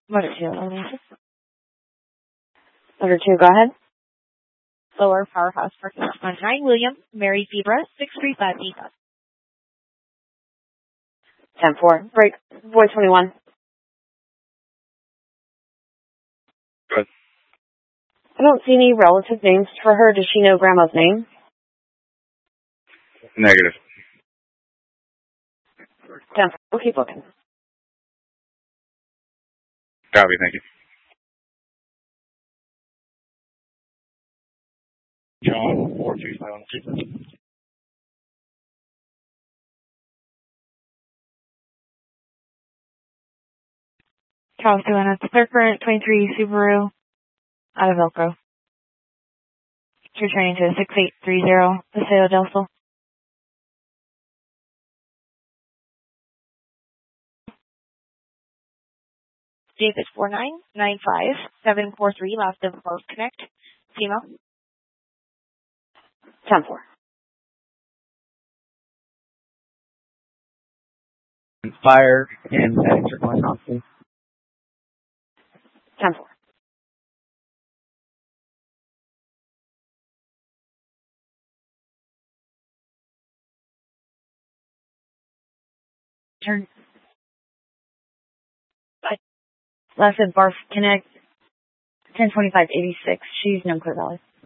Motor 2, Motor 2, go ahead. Lower Powerhouse Parking Lot 19, William, Mary Fibra, 635 Eva. 10-4, break, boy 21. Good. I don't see any relative names for her. Does she know Grandma's name? Negative. 10-4, we'll keep looking. Copy, thank you. John, 425 on the super. Charles doing a clear current 23 Subaru out of Velcro. Returning to 6830 Paseo del Sol. David 4995743 left of Close Connect. Female. 10-4. Fire and extra going off. 10-4. Turn. Left of Barf Connect. 102586. She's known Clear Valley.